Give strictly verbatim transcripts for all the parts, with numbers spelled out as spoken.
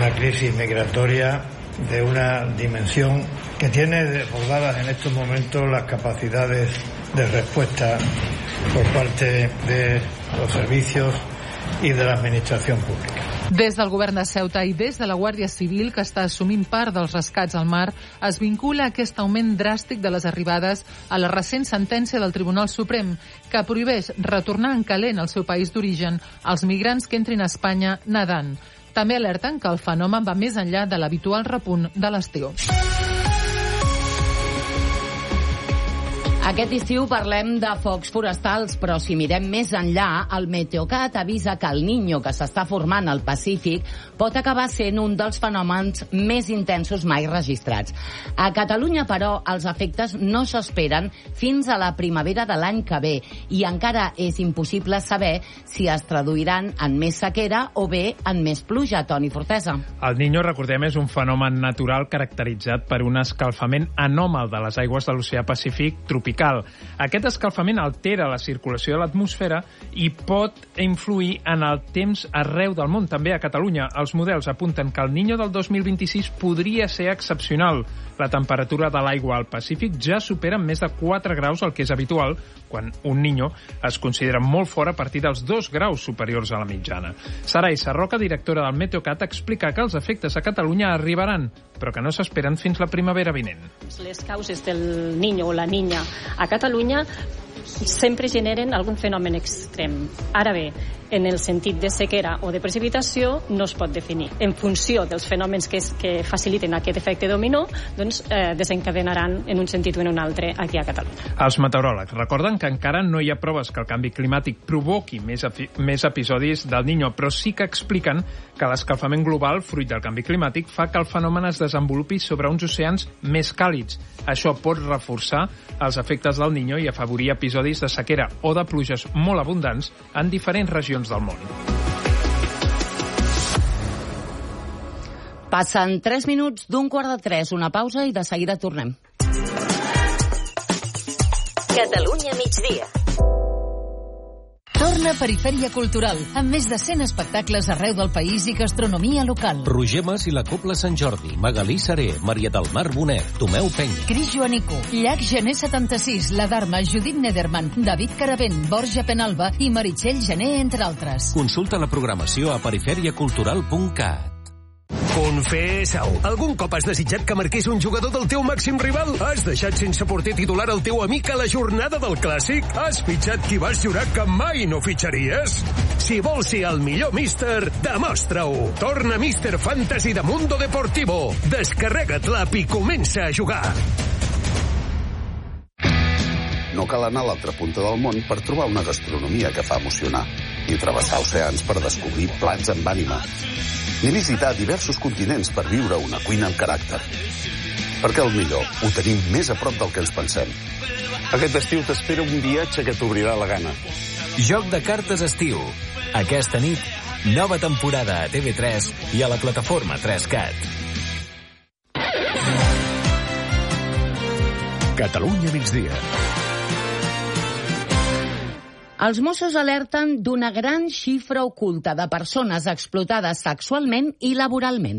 una crisis migratoria de una dimensión que tiene desbordadas en estos momentos las capacidades de respuesta por parte de los servicios i de l'administració pública. Des del govern de Ceuta i des de la Guàrdia Civil, que està assumint part dels rescats al mar, es vincula aquest augment dràstic de les arribades a la recent sentència del Tribunal Suprem, que prohibeix retornar en calent al seu país d'origen als migrants que entrin a Espanya nedant. També alerten que el fenomen va més enllà de l'habitual repunt de l'estiu. Aquest estiu parlem de focs forestals, però si mirem més enllà, el Meteocat avisa que el Niño que s'està formant al Pacífic pot acabar sent un dels fenòmens més intensos mai registrats. A Catalunya, però, els efectes no s'esperen fins a la primavera de l'any que ve i encara és impossible saber si es traduiran en més sequera o bé en més pluja. Toni Fortesa. El Niño, recordem, és un fenomen natural caracteritzat per un escalfament anòmal de les aigües de l'oceà Pacífic tropical. Aquest escalfament altera la circulació de l'atmosfera i pot influir en el temps arreu del món, també a Catalunya. Els models apunten que el Niño del dos mil vint-i-sis podria ser excepcional. La temperatura de l'aigua al Pacífic ja supera en més de quatre graus el que és habitual, quan un Niño es considera molt fort a partir dels dos graus superiors a la mitjana. Sarai Sarroca, directora del Meteocat, explica que els efectes a Catalunya arribaran, però que no s'esperen fins la primavera vinent. Les causes del Niño o la Niña a Catalunya sempre generen algun fenomen extrem. Ara bé, en el sentit de sequera o de precipitació no es pot definir. En funció dels fenòmens que, es, que faciliten aquest efecte dominó, doncs eh, desencadenaran en un sentit o en un altre aquí a Catalunya. Els meteoròlegs recorden que encara no hi ha proves que el canvi climàtic provoqui més, més episodis del Niño, però sí que expliquen que l'escalfament global, fruit del canvi climàtic, fa que el fenomen es desenvolupi sobre uns oceans més càlids. Això pot reforçar els efectes del Niño i afavorir episodis de sequera o de pluges molt abundants en diferents regions del món. Passen tres minuts d'un quart de tres, una pausa i de seguida tornem. Catalunya migdia. Torna Perifèria Cultural, amb més de cent espectacles arreu del país i gastronomia local. Roger Mas i la Cobla Sant Jordi, Magalí Saré, Maria del Mar Bonet, Tomeu Peny. Cris Joanico, Llac Gené setanta-sis, La Dharma, Judit Nederman, David Caravent, Borja Penalba i Meritxell Gené, entre altres. Consulta la programació a perifèria cultural punt cat. Confessa-ho. Algun cop has desitjat que marqués un jugador del teu màxim rival? Has deixat sense porter titular el teu amic a la jornada del Clàssic? Has fitxat qui vas jurar que mai no fitxaries? Si vols ser el millor míster, demostra-ho. Torna Míster Fantasy de Mundo Deportivo. Descarrega't l'app i comença a jugar. No cal anar a l'altra punta del món per trobar una gastronomia que fa emocionar, ni travessar oceans per descobrir plats amb ànima, ni visitar diversos continents per viure una cuina amb caràcter. Perquè el millor ho tenim més a prop del que ens pensem. Aquest estiu t'espera un viatge que t'obrirà la gana. Joc de cartes estiu. Aquesta nit, nova temporada a T V tres i a la plataforma tres cat. Catalunya migdia. Els Mossos alerten d'una gran xifra oculta de persones explotades sexualment i laboralment.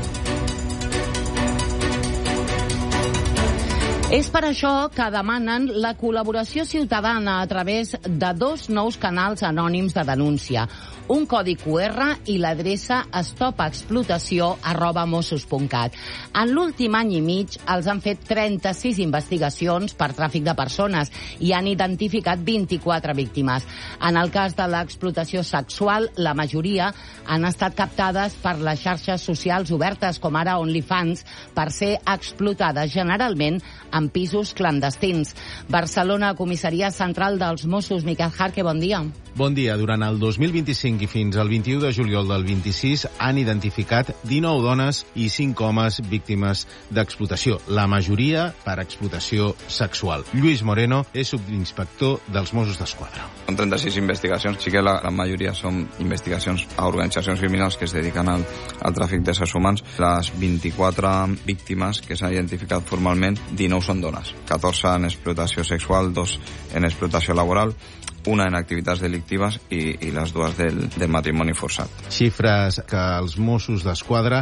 És per això que demanen la col·laboració ciutadana a través de dos nous canals anònims de denúncia, un codi Q R i l'adreça stopexplotació arroba mossos punt cat. En l'últim any i mig els han fet trenta-sis investigacions per tràfic de persones i han identificat vint-i-quatre víctimes. En el cas de l'explotació sexual, la majoria han estat captades per les xarxes socials obertes, com ara OnlyFans, per ser explotades generalment en pisos clandestins. Barcelona, comissaria central dels Mossos. Miquel Jarque, bon dia. Bon dia. Durant el dos mil vint-i-cinc i fins al vint-i-u de juliol del vint-i-sis han identificat dinou dones i cinc homes víctimes d'explotació, la majoria per explotació sexual. Lluís Moreno és subinspector dels Mossos d'Esquadra. Són trenta-sis investigacions, sí que la, la majoria són investigacions a organitzacions criminals que es dediquen al, al tràfic d'éssers humans. Les vint-i-quatre víctimes que s'han identificat formalment, dinou són dones, catorze en explotació sexual, dos en explotació laboral, una en activitats delictives i, i les dues del, del matrimoni forçat. Xifres que els Mossos d'Esquadra